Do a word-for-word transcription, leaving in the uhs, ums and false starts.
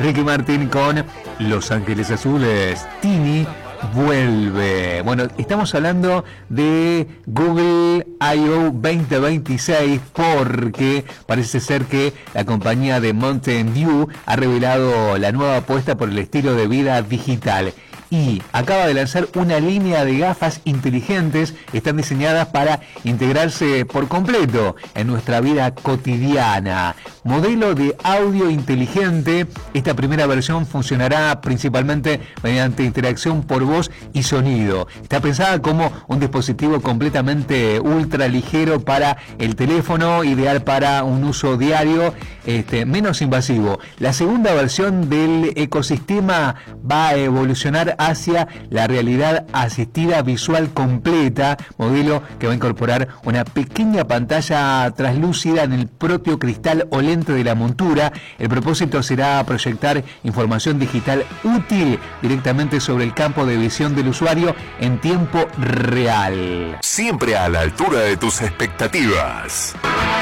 Ricky Martin con Los Ángeles Azules. Tini vuelve. Bueno, estamos hablando de Google I O veinte veintiséis porque parece ser que la compañía de Mountain View ha revelado la nueva apuesta por el estilo de vida digital y acaba de lanzar una línea de gafas inteligentes. Están diseñadas para integrarse por completo en nuestra vida cotidiana. Modelo de audio inteligente. Esta primera versión funcionará principalmente mediante interacción por voz y sonido. Está pensada como un dispositivo completamente ultra ligero para el teléfono, ideal para un uso diario, este, menos invasivo. La segunda versión del ecosistema va a evolucionar hacia la realidad asistida visual completa, modelo que va a incorporar una pequeña pantalla translúcida en el propio cristal o lente de la montura. El propósito será proyectar información digital útil directamente sobre el campo de visión del usuario en tiempo real. Siempre a la altura de tus expectativas.